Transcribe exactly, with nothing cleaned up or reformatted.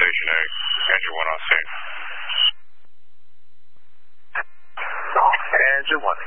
Station A, engine one on scene. Engine one.